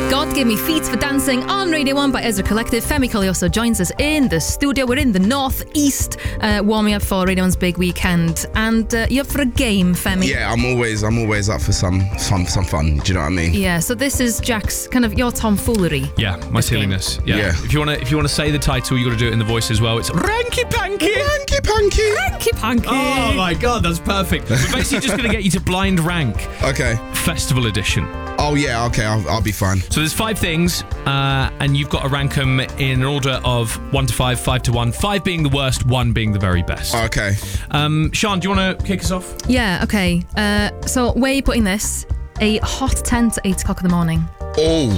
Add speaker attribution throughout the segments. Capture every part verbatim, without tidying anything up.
Speaker 1: God Gave Me Feet for Dancing on Radio one by Ezra Collective. Femi Colioso joins us in the studio. We're in the North East, uh, warming up for Radio one's big weekend. And uh, you're up for a game, Femi?
Speaker 2: Yeah, I'm always I'm always up for some some some fun. Do you know what I mean?
Speaker 1: Yeah, so this is Jack's kind of your tomfoolery.
Speaker 3: Yeah, my silliness. Yeah. yeah. If you wanna if you wanna say the title, you got to do it in the voice as well. It's Ranky Panky.
Speaker 2: Ranky Panky.
Speaker 1: Ranky Panky.
Speaker 3: Oh my God, that's perfect. We're basically just gonna get you to blind rank.
Speaker 2: Okay.
Speaker 3: Festival edition.
Speaker 2: Oh yeah, okay, I'll, I'll be fine.
Speaker 3: So there's five things, uh, and you've got to rank them in an order of one to five, five to one, five being the worst, one being the very best.
Speaker 2: Okay.
Speaker 3: Um, Sean, do you want to kick us off?
Speaker 1: Yeah, okay. Uh, so where are you putting this? A hot tent at eight o'clock in the morning.
Speaker 2: Oh.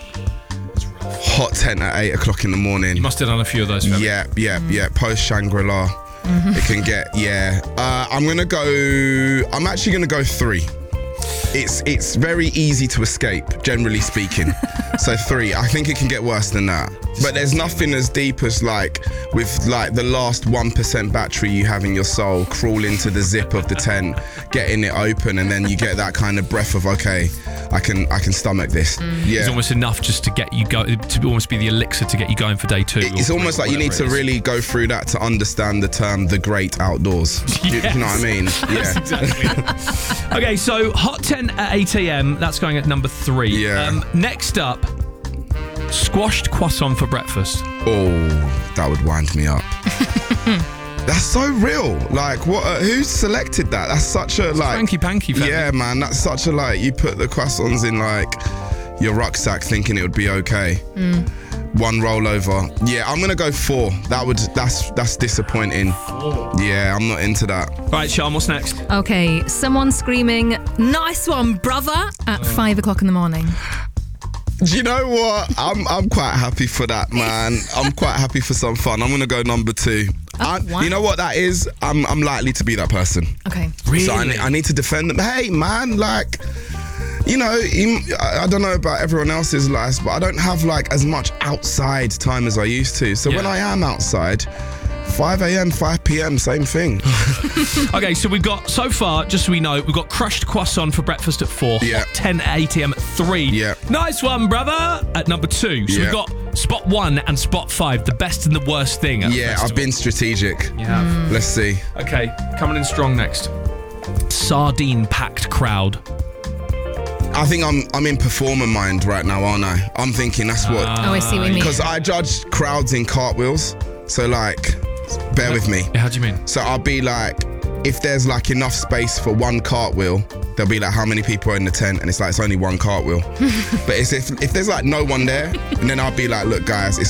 Speaker 2: Hot tent at eight o'clock in the morning.
Speaker 3: You must have done a few of those. Femi.
Speaker 2: Yeah, yeah, mm. yeah. Post Shangri-La. Mm-hmm. It can get, yeah. Uh, I'm going to go, I'm actually going to go three. It's it's very easy to escape, generally speaking. So three. I think it can get worse than that. But there's nothing as deep as like with like the last one percent battery you have in your soul crawl into the zip of the tent, getting it open, and then you get that kind of breath of okay, I can I can stomach this. Mm. Yeah.
Speaker 3: It's almost enough just to get you go to almost be the elixir to get you going for day two.
Speaker 2: It's almost like you need to really go through that to understand the term the great outdoors. Yes. Do you know what I mean? Yeah.
Speaker 3: Exactly. Okay, so hot tent at eight a.m. That's going at number three.
Speaker 2: Yeah.
Speaker 3: Um, next up, squashed croissant for breakfast.
Speaker 2: Oh, that would wind me up. That's so real. Like, what? Uh, who selected that? That's such a
Speaker 3: it's
Speaker 2: like.
Speaker 3: Frankie Panky. Family.
Speaker 2: Yeah, man. That's such a like. You put the croissants in like your rucksack, thinking it would be okay. Mm. One rollover. Yeah, I'm gonna go four. That would. That's that's disappointing. Four. Yeah, I'm not into that.
Speaker 3: All right, Sean. What's next?
Speaker 1: Okay, someone screaming "Nice one, brother" at five o'clock in the morning.
Speaker 2: Do you know what? I'm I'm quite happy for that, man. I'm quite happy for some fun. I'm gonna go number two.
Speaker 1: Oh, wow.
Speaker 2: You know what that is? I'm I'm likely to be that person.
Speaker 1: Okay.
Speaker 3: Really?
Speaker 2: So I, I need to defend them. Hey, man, like. You know, I don't know about everyone else's lives, but I don't have like as much outside time as I used to. So yeah. When I am outside, five a.m, five p.m, same thing.
Speaker 3: Okay, so we've got, so far, just so we know, we've got crushed croissant for breakfast at four,
Speaker 2: yeah.
Speaker 3: hot ten at eight a.m. at three.
Speaker 2: Yeah.
Speaker 3: Nice one, brother, at number two. So
Speaker 2: yeah.
Speaker 3: we've got spot one and spot five, the best and the worst thing. At
Speaker 2: yeah, I've been strategic.
Speaker 3: You have.
Speaker 2: Mm. Let's see.
Speaker 3: Okay, coming in strong next. Sardine-packed crowd.
Speaker 2: I think I'm I'm in performer mind right now, aren't I? I'm thinking that's what.
Speaker 1: Oh, I see what you mean.
Speaker 2: Because I judge crowds in cartwheels. So like, bear with me.
Speaker 3: How do you mean?
Speaker 2: So I'll be like, if there's like enough space for one cartwheel, they'll be like, how many people are in the tent? And it's like, it's only one cartwheel. But it's if if there's like no one there, and then I'll be like, look guys, it's